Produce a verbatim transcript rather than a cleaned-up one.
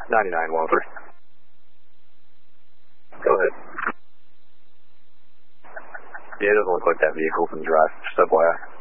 ninety-nine, one oh three. Go ahead. Yeah, it doesn't look like that vehicle from the drive, just F Y I.